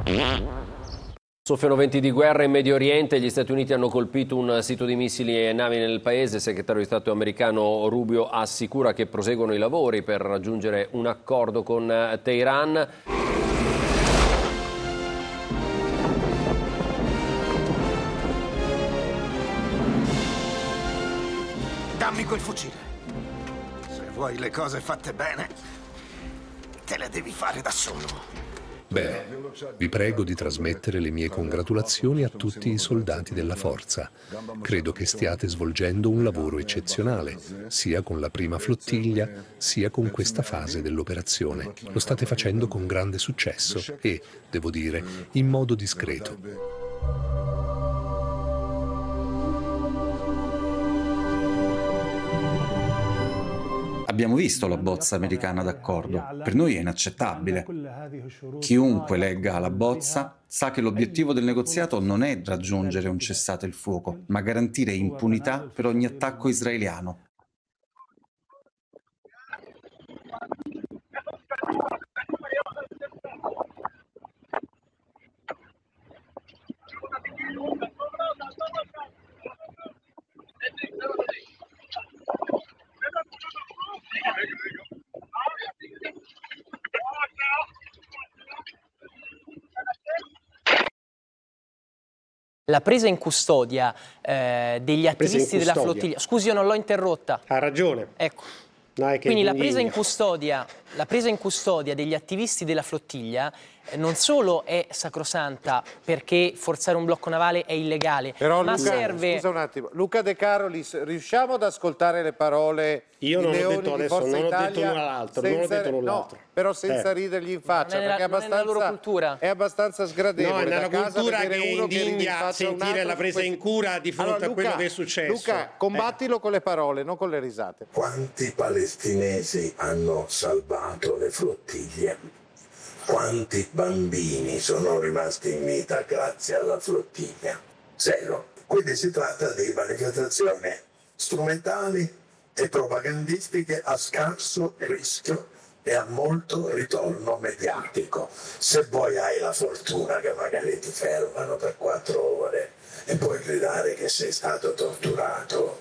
Soffiano venti di guerra in Medio Oriente, gli Stati Uniti hanno colpito un sito di missili e navi nel paese. Il segretario di Stato americano Rubio assicura che proseguono i lavori per raggiungere un accordo con Teheran. Dammi quel fucile. Se vuoi le cose fatte bene, te le devi fare da solo. Bene, vi prego di trasmettere le mie congratulazioni a tutti i soldati della forza. Credo che stiate svolgendo un lavoro eccezionale, sia con la prima flottiglia, sia con questa fase dell'operazione. Lo state facendo con grande successo e, devo dire, in modo discreto. Abbiamo visto la bozza americana d'accordo. Per noi è inaccettabile. Chiunque legga la bozza sa che l'obiettivo del negoziato non è raggiungere un cessate il fuoco, ma garantire impunità per ogni attacco israeliano. La presa in custodia degli attivisti della flottiglia. Scusi, io non l'ho interrotta. Ha ragione. Ecco. Quindi la presa in custodia degli attivisti della flottiglia non solo è sacrosanta perché forzare un blocco navale è illegale, però ma Luca, serve... Scusa un attimo, Luca De Carolis, riusciamo ad ascoltare le parole Io non di ho Leoni detto di adesso, Forza non ho Italia detto null'altro, non ho senza- detto null'altro. No, però senza ridergli in faccia, Non è perché non è nella loro cultura. è abbastanza sgradevole. No, è nella da casa cultura vedere che uno ride in indigna faccia a un sentire altro la su presa questi- in cura di fronte Allora, a quello Luca, che è successo. Luca, combattilo con le parole, non con le risate. Quanti palestinesi hanno salvato le flottiglie? Quanti bambini sono rimasti in vita grazie alla flottiglia? Zero. Quindi si tratta di manifestazioni strumentali e propagandistiche a scarso rischio e a molto ritorno mediatico. Se poi hai la fortuna che magari ti fermano per 4 ore e puoi gridare che sei stato torturato,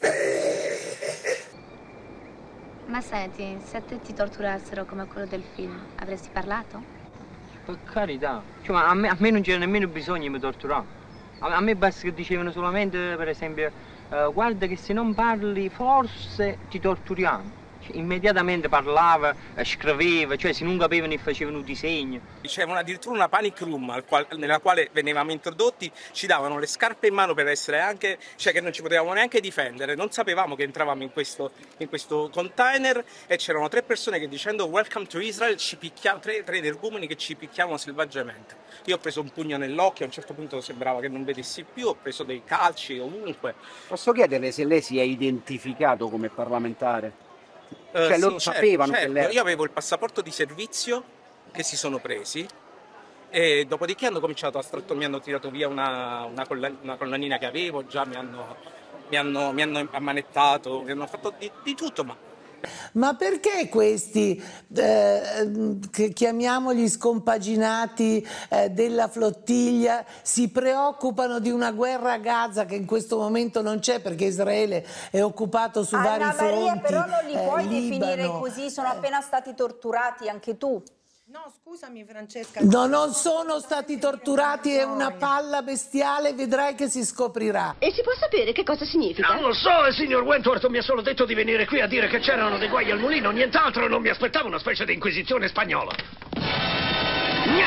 Ma senti, se a te ti torturassero come quello del film, avresti parlato? Per carità, cioè, ma a me non c'era nemmeno bisogno di mi torturare. A me basta che dicevano solamente, per esempio, guarda che se non parli forse ti torturiamo. Cioè, immediatamente parlava, scriveva, cioè se non capivano facevano un disegno. C'era addirittura una panic room nella quale venivamo introdotti, ci davano le scarpe in mano per essere anche, cioè che non ci potevamo neanche difendere, non sapevamo che entravamo in questo container e c'erano 3 persone che dicendo welcome to Israel ci picchiavano, 3 energumeni che ci picchiavano selvaggiamente. Io ho preso un pugno nell'occhio, a un certo punto sembrava che non vedessi più, ho preso dei calci ovunque. Posso chiederle se lei si è identificato come parlamentare? Cioè loro sapevano certo. che lei... Io avevo il passaporto di servizio che si sono presi e dopodiché hanno cominciato mi hanno tirato via una collanina che avevo, già mi hanno ammanettato, mi hanno fatto di tutto, Ma perché questi, che chiamiamoli scompaginati della flottiglia, si preoccupano di una guerra a Gaza che in questo momento non c'è perché Israele è occupato su vari Anna Maria, fronti? però non li puoi definire Libano. così, sono appena stati torturati anche tu. No, scusami Francesca. No, non sono stati torturati, è una palla bestiale, vedrai che si scoprirà. E si può sapere che cosa significa? Non lo so, il signor Wentworth mi ha solo detto di venire qui a dire che c'erano dei guai al mulino, nient'altro, non mi aspettavo una specie di inquisizione spagnola.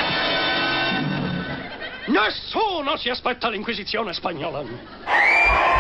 Nessuno si aspetta l'inquisizione spagnola.